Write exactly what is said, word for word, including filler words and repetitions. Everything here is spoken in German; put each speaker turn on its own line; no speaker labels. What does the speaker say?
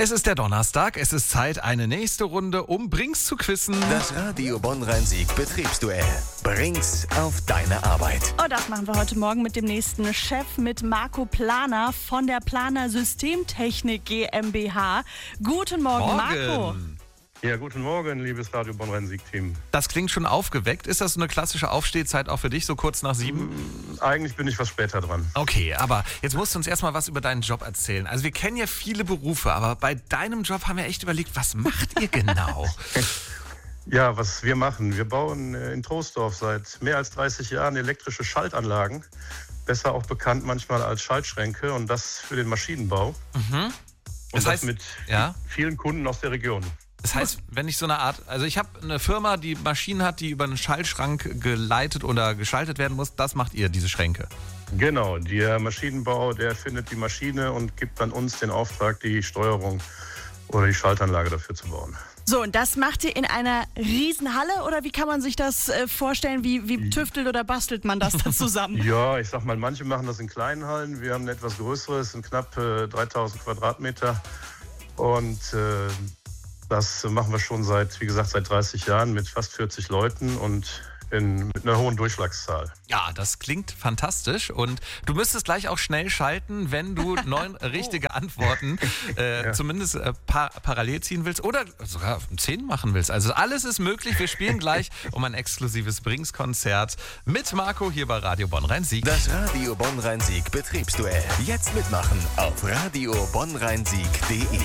Es ist der Donnerstag, es ist Zeit, eine nächste Runde, um Brinks zu quizzen.
Das Radio Bonn-Rhein-Sieg Betriebsduell. Brinks auf deine Arbeit.
Oh, das machen wir heute Morgen mit dem nächsten Chef, mit Marco Planer von der Planer Systemtechnik GmbH. Guten Morgen,
Morgen.
Marco.
Ja, guten Morgen, liebes Radio Bonn-Rhein-Sieg-Team.
Das klingt schon aufgeweckt. Ist das so eine klassische Aufstehzeit auch für dich, so kurz nach sieben?
Eigentlich bin ich was später dran.
Okay, aber jetzt musst du uns erstmal was über deinen Job erzählen. Also wir kennen ja viele Berufe, aber bei deinem Job haben wir echt überlegt, was macht ihr genau?
Ja, was wir machen, wir bauen in Troisdorf seit mehr als dreißig Jahren elektrische Schaltanlagen. Besser auch bekannt manchmal als Schaltschränke, und das für den Maschinenbau.
Mhm.
Und
Das
das,
heißt,
mit
ja?
vielen Kunden aus der Region.
Das heißt, wenn ich so eine Art, also ich habe eine Firma, die Maschinen hat, die über einen Schaltschrank geleitet oder geschaltet werden muss, das macht ihr, diese Schränke?
Genau, der Maschinenbau, der findet die Maschine und gibt dann uns den Auftrag, die Steuerung oder die Schaltanlage dafür zu bauen.
So, und das macht ihr in einer Riesenhalle, oder wie kann man sich das äh, vorstellen? Wie, wie tüftelt oder bastelt man das da zusammen?
Ja, ich sag mal, manche machen das in kleinen Hallen. Wir haben ein etwas größeres, sind knapp äh, dreitausend Quadratmeter. Und äh, das machen wir schon seit, wie gesagt, seit dreißig Jahren mit fast vierzig Leuten und in, mit einer hohen Durchschlagszahl.
Ja, das klingt fantastisch, und du müsstest gleich auch schnell schalten, wenn du neun richtige Antworten äh,
Ja.
zumindest äh, par parallel ziehen willst oder sogar zehn machen willst. Also alles ist möglich. Wir spielen gleich um ein exklusives Brinks-Konzert mit Marco hier bei Radio Bonn-Rhein-Sieg.
Das Radio Bonn-Rhein-Sieg Betriebsduell. Jetzt mitmachen auf radio bonn rhein sieg punkt de.